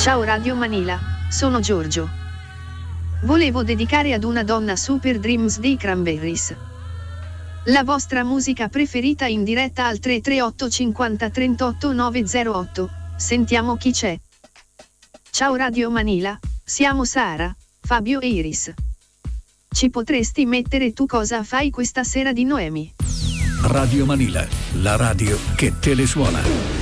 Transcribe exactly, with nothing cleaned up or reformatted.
Ciao Radio Manila, sono Giorgio. Volevo dedicare ad una donna Super Dreams dei Cranberries la vostra musica preferita in diretta al tre tre otto cinquanta trentotto nove zero otto. Sentiamo chi c'è. Ciao Radio Manila, siamo Sara, Fabio e Iris. Ci potresti mettere tu cosa fai questa sera di Noemi? Radio Manila, la radio che te le suona.